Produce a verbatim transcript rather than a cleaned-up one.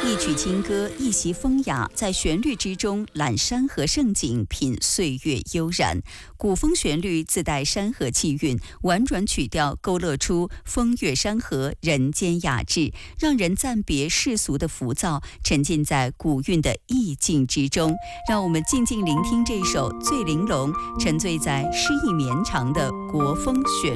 一曲清歌，一袭风雅，在旋律之中揽山河盛景，品岁月悠然。古风旋律自带山河气韵，婉转曲调勾勒出风月山河、人间雅致，让人暂别世俗的浮躁，沉浸在古韵的意境之中。让我们静静聆听这首《醉玲珑》，沉醉在诗意绵长的国风旋律。